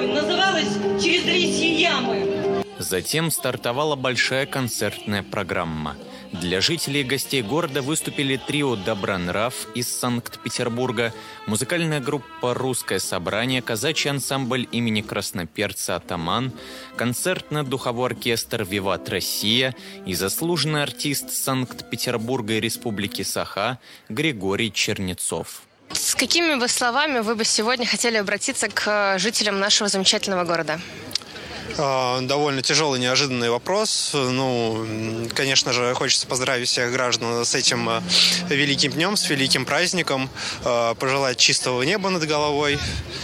называлась «Через лисьи ямы». Затем стартовала большая концертная программа. Для жителей и гостей города выступили трио «Добронрав» из Санкт-Петербурга, музыкальная группа «Русское собрание», казачий ансамбль имени Красноперца «Атаман», концертно-духовой оркестр «Виват Россия» и заслуженный артист Санкт-Петербурга и Республики Саха Григорий Чернецов. С какими бы словами вы бы сегодня хотели обратиться к жителям нашего замечательного города? Довольно тяжелый, неожиданный вопрос. Конечно же, хочется поздравить всех граждан с этим великим днем, с великим праздником, пожелать чистого неба над головой.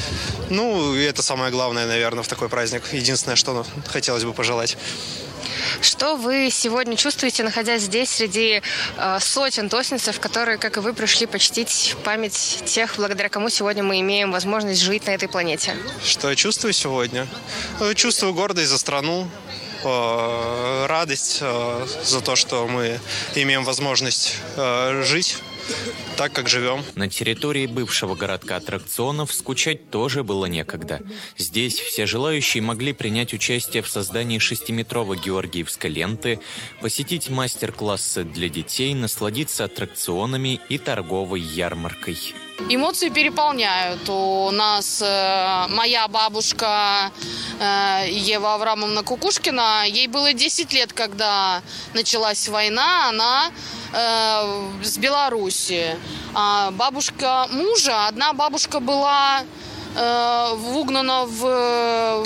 И это самое главное, наверное, в такой праздник. Единственное, что хотелось бы пожелать. Что вы сегодня чувствуете, находясь здесь, среди сотен тоснинцев, которые, как и вы, пришли почтить память тех, благодаря кому сегодня мы имеем возможность жить на этой планете? Что я чувствую сегодня? Чувствую гордость за страну, радость за то, что мы имеем возможность жить так, как живем. На территории бывшего городка аттракционов скучать тоже было некогда. Здесь все желающие могли принять участие в создании 6-метровой георгиевской ленты, посетить мастер-классы для детей, насладиться аттракционами и торговой ярмаркой. Эмоции переполняют. У нас моя бабушка Ева Аврамовна Кукушкина, ей было 10 лет, когда началась война, она с Беларуси. А бабушка мужа, одна бабушка была угнана в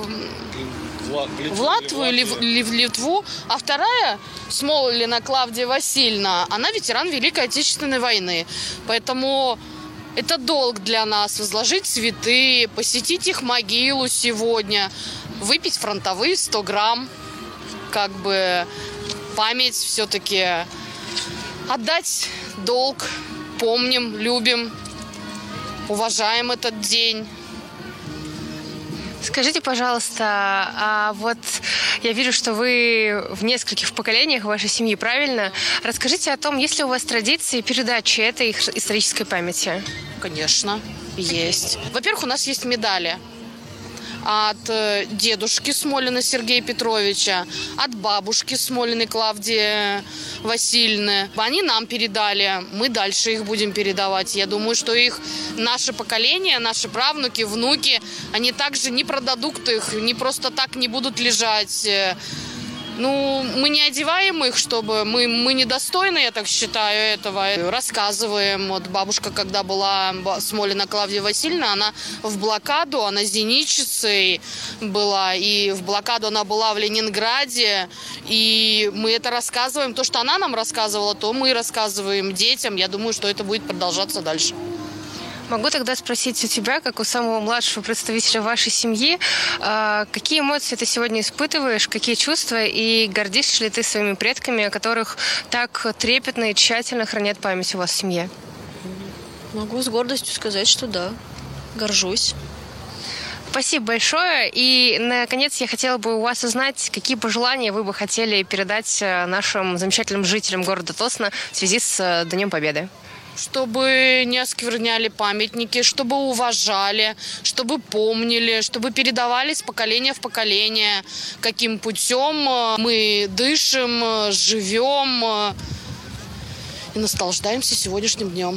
Латвию или в Литву, а вторая, Смолина Клавдия Васильевна, она ветеран Великой Отечественной войны. Поэтому это долг для нас возложить цветы, посетить их могилу сегодня, выпить фронтовые 100 грамм, память все-таки, отдать долг, помним, любим, уважаем этот день. Скажите, пожалуйста, я вижу, что вы в нескольких поколениях вашей семьи, правильно? Расскажите о том, есть ли у вас традиции передачи этой исторической памяти? Конечно, есть. Во-первых, у нас есть медали от дедушки Смолина Сергея Петровича, от бабушки Смолиной Клавдии Васильевны. Они нам передали, мы дальше их будем передавать. Я думаю, что наше поколение, наши правнуки, внуки, они также не продадут их, не просто так не будут лежать. Мы не одеваем их, чтобы мы недостойны, я так считаю, этого. Рассказываем. Бабушка, когда была Смолина Клавдия Васильевна, она в блокаду, она зенитчицей была, и в блокаду она была в Ленинграде, и мы это рассказываем. То, что она нам рассказывала, то мы рассказываем детям. Я думаю, что это будет продолжаться дальше. Могу тогда спросить у тебя, как у самого младшего представителя вашей семьи, какие эмоции ты сегодня испытываешь, какие чувства, и гордишься ли ты своими предками, о которых так трепетно и тщательно хранят память у вас в семье? Могу с гордостью сказать, что да, горжусь. Спасибо большое. И, наконец, я хотела бы у вас узнать, какие пожелания вы бы хотели передать нашим замечательным жителям города Тосно в связи с Днем Победы. Чтобы не оскверняли памятники, чтобы уважали, чтобы помнили, чтобы передавали с поколения в поколение, каким путем мы дышим, живем и наслаждаемся сегодняшним днем.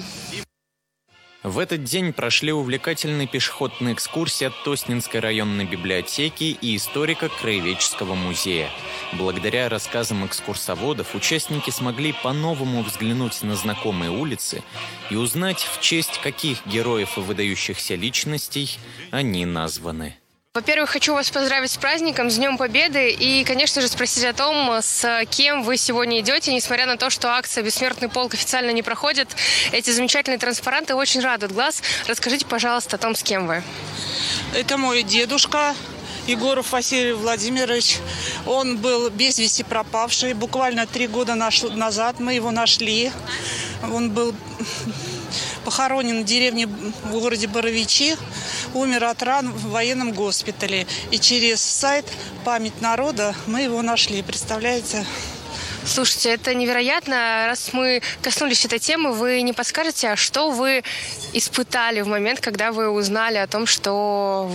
В этот день прошли увлекательные пешеходные экскурсии от Тоснинской районной библиотеки и историко-краеведческого музея. Благодаря рассказам экскурсоводов участники смогли по-новому взглянуть на знакомые улицы и узнать, в честь каких героев и выдающихся личностей они названы. Во-первых, хочу вас поздравить с праздником, с Днем Победы и, конечно же, спросить о том, с кем вы сегодня идете. Несмотря на то, что акция «Бессмертный полк» официально не проходит, эти замечательные транспаранты очень радуют глаз. Расскажите, пожалуйста, о том, с кем вы. Это мой дедушка Егоров Василий Владимирович. Он был без вести пропавший. Буквально 3 года назад мы его нашли. Он был похоронен в деревне в городе Боровичи. Умер от ран в военном госпитале. И через сайт «Память народа» мы его нашли. Представляете? Слушайте, это невероятно. Раз мы коснулись этой темы, вы не подскажете, а что вы испытали в момент, когда вы узнали о том, что